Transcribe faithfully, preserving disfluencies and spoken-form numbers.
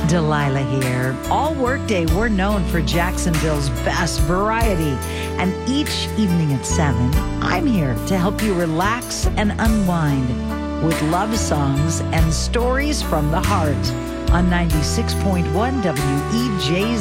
Delilah here. All workday, we're known for Jacksonville's best variety. And each evening at seven, I'm here to help you relax and unwind with love songs and stories from the heart on ninety-six point one W E J Z.